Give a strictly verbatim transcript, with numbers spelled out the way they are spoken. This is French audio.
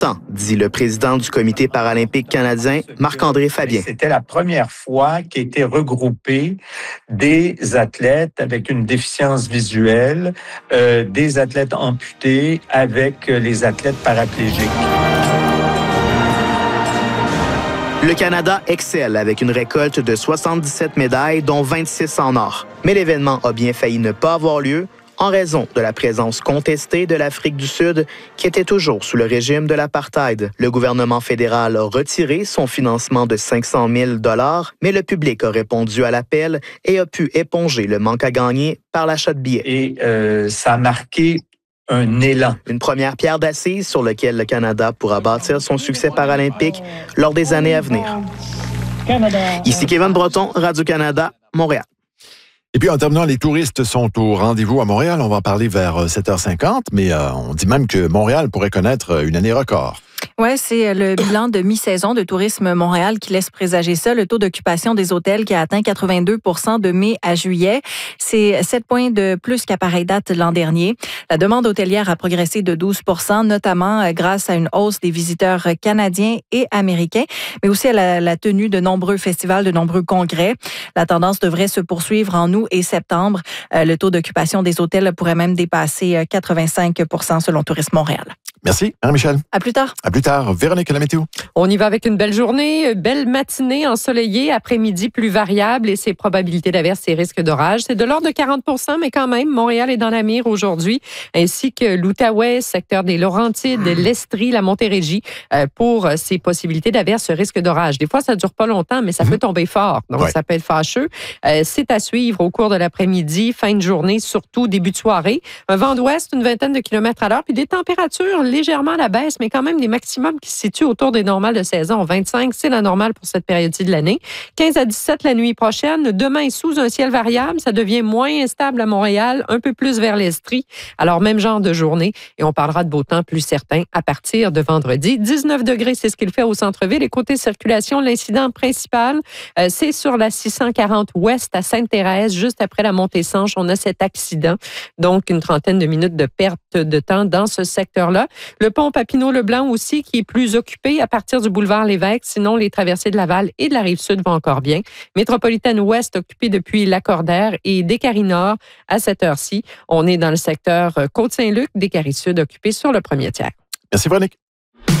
important, dit le président du Comité paralympique canadien, Marc-André Fabien. C'était la première fois qu'étaient regroupés des athlètes avec une déficience visuelle, euh, des athlètes amputés avec les athlètes paraplégiques. Le Canada excelle avec une récolte de soixante-dix-sept médailles, dont vingt-six en or. Mais l'événement a bien failli ne pas avoir lieu en raison de la présence contestée de l'Afrique du Sud, qui était toujours sous le régime de l'apartheid. Le gouvernement fédéral a retiré son financement de cinq cent mille dollars, mais le public a répondu à l'appel et a pu éponger le manque à gagner par l'achat de billets. Et euh, ça a marqué un élan. Une première pierre d'assise sur laquelle le Canada pourra bâtir son succès paralympique lors des années à venir. Ici Kevin Breton, Radio-Canada, Montréal. Et puis, en terminant, les touristes sont au rendez-vous à Montréal. On va en parler vers sept heures cinquante, mais euh, on dit même que Montréal pourrait connaître une année record. Oui, c'est le bilan de mi-saison de Tourisme Montréal qui laisse présager ça. Le taux d'occupation des hôtels qui a atteint quatre-vingt-deux pour cent de mai à juillet. C'est sept points de plus qu'à pareille date l'an dernier. La demande hôtelière a progressé de douze pour cent, notamment grâce à une hausse des visiteurs canadiens et américains, mais aussi à la, la tenue de nombreux festivals, de nombreux congrès. La tendance devrait se poursuivre en août et septembre. Le taux d'occupation des hôtels pourrait même dépasser quatre-vingt-cinq pour cent selon Tourisme Montréal. Merci, Marie-Michel. À plus tard. À plus tard. Véronique, à la météo. On y va avec une belle journée, belle matinée ensoleillée, après-midi plus variable et ses probabilités d'averses et risques d'orage. C'est de l'ordre de quarante pour cent, mais quand même, Montréal est dans la mire aujourd'hui, ainsi que l'Outaouais, secteur des Laurentides, l'Estrie, la Montérégie, euh, pour ses possibilités d'averses et risques d'orage. Des fois, ça ne dure pas longtemps, mais ça peut tomber fort. Donc, ouais. Ça peut être fâcheux. Euh, c'est à suivre au cours de l'après-midi, fin de journée, surtout début de soirée. Un vent d'ouest, une vingtaine de kilomètres à l'heure, puis des températures légèrement à la baisse, mais quand même des maximums qui se situent autour des normales de saison. vingt-cinq, c'est la normale pour cette période-ci de l'année. quinze à dix-sept la nuit prochaine. Demain, sous un ciel variable, ça devient moins instable à Montréal, un peu plus vers l'Estrie. Alors, même genre de journée. Et on parlera de beau temps plus certain à partir de vendredi. dix-neuf degrés, c'est ce qu'il fait au centre-ville. Et côté circulation, l'incident principal, euh, c'est sur la six cent quarante ouest à Sainte-Thérèse, juste après la montée Sanche. On a cet accident. Donc, une trentaine de minutes de perte de temps dans ce secteur-là. Le pont Papineau-Leblanc aussi, qui est plus occupé à partir du boulevard Lévesque. Sinon, les traversées de Laval et de la Rive-Sud vont encore bien. Métropolitaine Ouest occupée depuis Lacordaire et Descaries-Nord à cette heure-ci. On est dans le secteur Côte-Saint-Luc, Descaries-Sud occupé sur le premier tiers. Merci, Véronique.